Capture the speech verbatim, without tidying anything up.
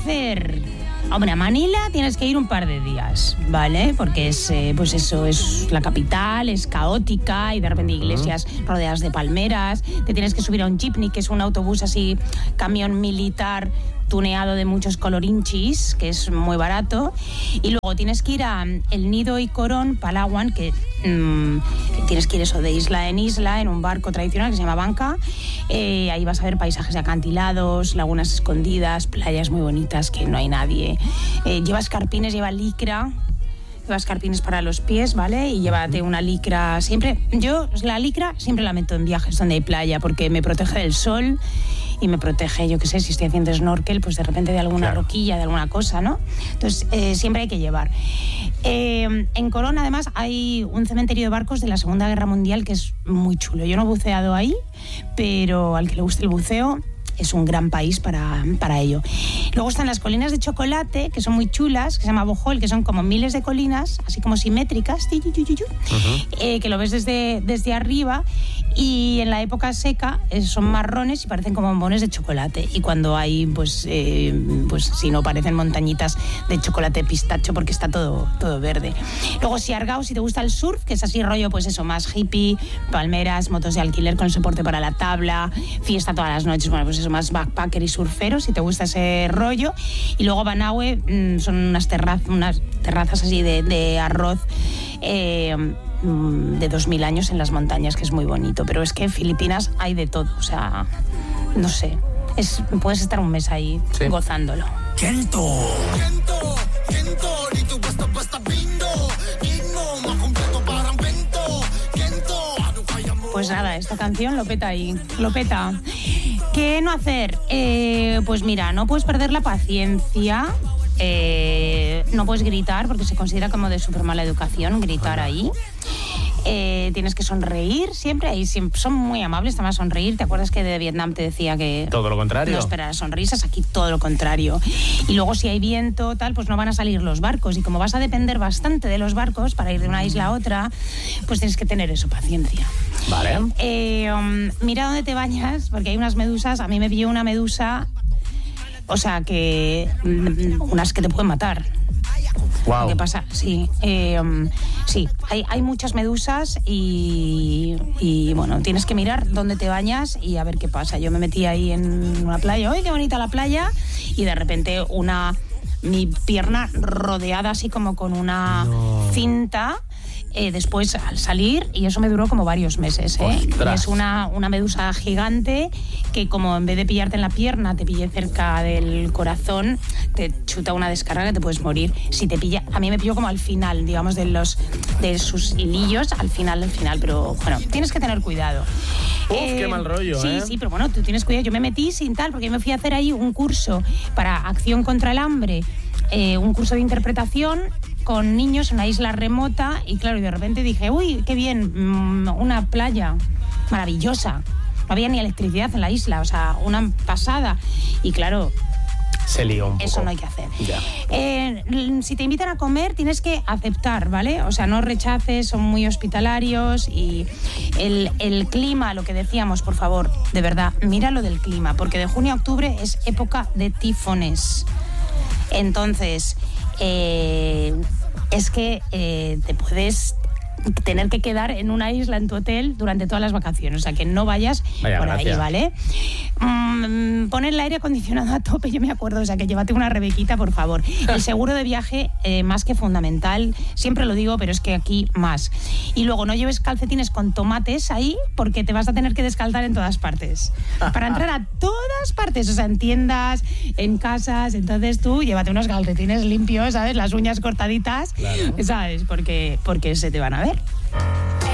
hacer? Hombre, a Manila tienes que ir un par de días, ¿vale? Porque es, eh, pues eso, es la capital, es caótica y de repente iglesias rodeadas de palmeras. Te tienes que subir a un jeepney, que es un autobús así, camión militar tuneado de muchos colorinchis, que es muy barato. Y luego tienes que ir a El Nido y Corón, Palawan, que, mmm, que tienes que ir eso de isla en isla en un barco tradicional que se llama Banca. Eh, ahí vas a ver paisajes de acantilados, lagunas escondidas, playas muy bonitas que no hay nadie. Eh, lleva escarpines, lleva licra. Lleva escarpines para los pies, ¿vale? Y llévate una licra siempre. Yo la licra siempre la meto en viajes donde hay playa porque me protege del sol y me protege, yo qué sé, si estoy haciendo snorkel, pues de repente de alguna claro. roquilla, de alguna cosa, ¿no? Entonces, eh, siempre hay que llevar. Eh, en Corón, además, hay un cementerio de barcos de la Segunda Guerra Mundial que es muy chulo. Yo no he buceado ahí, pero al que le guste el buceo, es un gran país para, para ello. Luego están las colinas de chocolate, que son muy chulas, que se llama Bohol, que son como miles de colinas, así como simétricas, uh-huh. eh, que lo ves desde, desde arriba, y en la época seca eh, son marrones y parecen como bombones de chocolate, y cuando hay, pues, eh, pues si no, parecen montañitas de chocolate pistacho porque está todo, todo verde. Luego Siargao, si te gusta el surf, que es así rollo, pues eso, más hippie, palmeras, motos de alquiler con el soporte para la tabla, fiesta todas las noches, bueno, pues eso, más backpacker y surfero, si te gusta ese rollo. Y luego Banaue, mmm, son unas, terraz, unas terrazas así de, de arroz eh, de dos mil años en las montañas, que es muy bonito. Pero es que en Filipinas hay de todo, o sea, no sé, es, puedes estar un mes ahí sí. gozándolo. Kento. Kento, Kento, pues nada, esta canción lo peta ahí, lo peta. ¿Qué no hacer? Eh, pues mira, no puedes perder la paciencia, eh, no puedes gritar porque se considera como de súper mala educación gritar ahí. Eh, tienes que sonreír siempre, y siempre son muy amables, te van a sonreír. ¿Te acuerdas que de Vietnam te decía que todo lo contrario? No esperar sonrisas, aquí todo lo contrario. Y luego si hay viento, tal, pues no van a salir los barcos, y como vas a depender bastante de los barcos para ir de una isla a otra, pues tienes que tener eso, paciencia. Vale. Eh, um, mira dónde te bañas, porque hay unas medusas. A mí me pilló una medusa, o sea, que unas que te pueden matar. Wow. ¿Qué pasa? Sí, eh, um, sí, hay, hay muchas medusas y, y bueno, tienes que mirar dónde te bañas y a ver qué pasa. Yo me metí ahí en una playa, ¡ay, qué bonita la playa! Y de repente una, mi pierna rodeada así como con una no. cinta. Eh, después al salir, y eso me duró como varios meses, ¿eh? Es una, una medusa gigante que, como en vez de pillarte en la pierna te pille cerca del corazón, te chuta una descarga que te puedes morir. Si te pilla, a mí me pilló como al final, digamos, de los de sus hilillos, al final, al final, pero bueno, tienes que tener cuidado. Uf, eh, qué mal rollo, sí, ¿eh? Sí, pero bueno, tú tienes cuidado. Yo me metí sin tal, porque yo me fui a hacer ahí un curso para acción contra el hambre, eh, un curso de interpretación con niños en una isla remota, y claro, y de repente dije, uy, qué bien, una playa maravillosa. No había ni electricidad en la isla, o sea, una pasada. Y claro, se lió un poco. Eso no hay que hacer. Eh, si te invitan a comer, tienes que aceptar, ¿vale? O sea, no rechaces, son muy hospitalarios. Y el, el clima, lo que decíamos, por favor, de verdad, mira lo del clima, porque de junio a octubre es época de tifones. Entonces, eh, es que eh, te puedes tener que quedar en una isla en tu hotel durante todas las vacaciones, o sea que no vayas Vaya por gracia. ahí, ¿vale? Mm, pon el aire acondicionado a tope, yo me acuerdo, o sea que llévate una rebequita, por favor. El seguro de viaje, eh, más que fundamental, siempre lo digo, pero es que aquí más. Y luego no lleves calcetines con tomates ahí, porque te vas a tener que descalzar en todas partes, para entrar a todas partes, o sea, en tiendas, en casas. Entonces tú llévate unos calcetines limpios, ¿sabes? Las uñas cortaditas, claro. ¿sabes? Porque, porque se te van a ver.